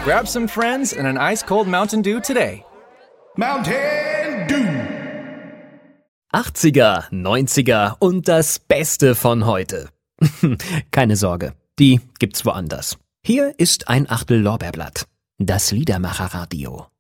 Grab some friends and an ice-cold Mountain Dew today. Mountain Dew. 80er, 90er und das Beste von heute. Keine Sorge, die gibt's woanders. Hier ist ein Achtel Lorbeerblatt. Das Liedermacherradio.